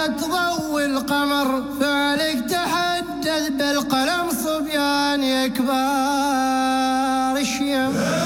تضوي القمر فالك تحدث بالقلم صبيان يا كبار الشيم.